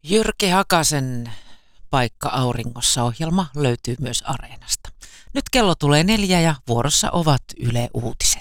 Jyrki Hakasen Paikka auringossa -ohjelma löytyy myös Areenasta. Nyt kello tulee 4 ja vuorossa ovat Yle Uutiset.